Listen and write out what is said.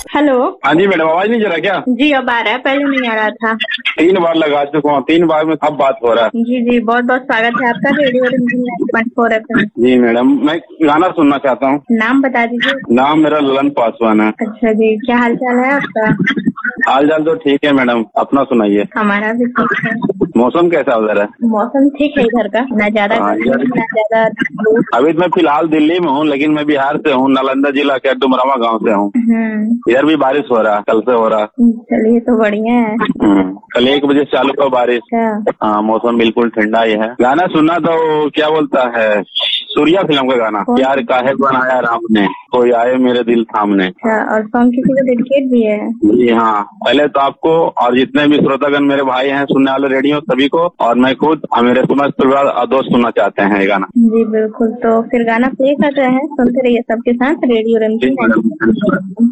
Hello. हाँ जी madam, आवाज नहीं जा रहा क्या? जी अब आ रहा है, पहले नहीं आ रहा था। 3 बार लगा चुका हूँ, 3 बार में अब बात हो रहा है। जी जी, बहुत बहुत स्वागत है आपका रेडियो रिमझिम 90.4 FM। जी मैडम, मैं गाना सुनना चाहता हूँ। नाम बता दीजिए। नाम मेरा ललन पासवान है। अच्छा जी, क्या हाल चाल है आपका? हाल चाल तो ठीक है मैडम, अपना सुनाइए। हमारा भी ठीक है। मौसम कैसा उधर है? मौसम ठीक है इधर का, ना ज्यादा गर्मी ना ज्यादा धूप। अभी तो मैं फिलहाल दिल्ली में हूँ, लेकिन मैं बिहार से हूँ, नालंदा जिला के डुमरावा गांव से हूँ। इधर भी बारिश हो रहा है, कल से हो रहा। चलिए तो बढ़िया है। कल 1 बजे चालू हुआ बारिश। हाँ, मौसम बिल्कुल ठंडा ही है। गाना सुनना तो क्या बोलता है, सूर्या फिल्म का गाना, प्यार काहे बनाया राम ने, कोई आए मेरे दिल थामने। और सॉन्ग किसी को डेडिकेट भी है? जी हाँ, पहले तो आपको और जितने भी श्रोतागण मेरे भाई हैं सुनने वाले रेडियो सभी को, और मैं खुद और मेरे समस्त परिवार और दोस्त सुनना चाहते हैं ये गाना। जी बिल्कुल, तो फिर गाना प्ले कर रहे हैं, सुनते रहिए सबके साथ रेडियो रिमझिम।